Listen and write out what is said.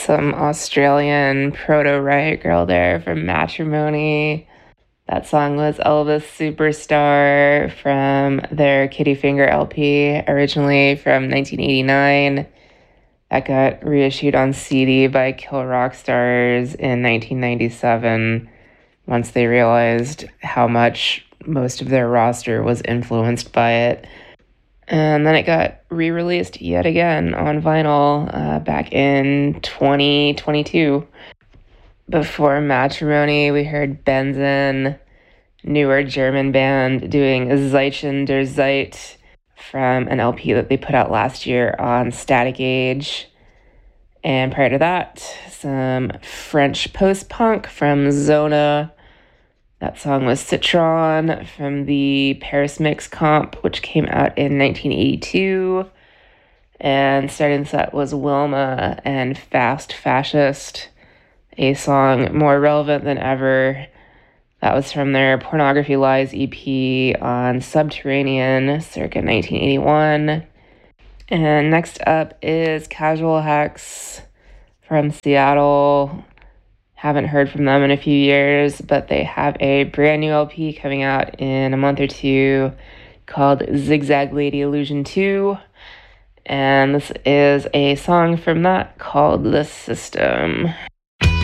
Some Australian proto Riot Girl there from Matrimony. That song was Elvis Superstar from their Kitty Finger LP, originally from 1989. That got reissued on CD by Kill Rock Stars in 1997 once they realized how much most of their roster was influenced by it. And then it got re-released yet again on vinyl back in 2022. Before Matrimony, we heard Benzen, newer German band, doing Zeichen der Zeit from an LP that they put out last year on Static Age. And prior to that, some French post-punk from Zona. That song was Citron from the Paris Mix comp, which came out in 1982. And starting the set was Wilma and Fast Fascist, a song more relevant than ever. That was from their Pornography Lies EP on Subterranean, circa 1981. And next up is Casual Hex from Seattle. Haven't heard from them in a few years, but they have a brand new LP coming out in a month or two called Zigzag Lady Illusion 2. And this is a song from that called The System.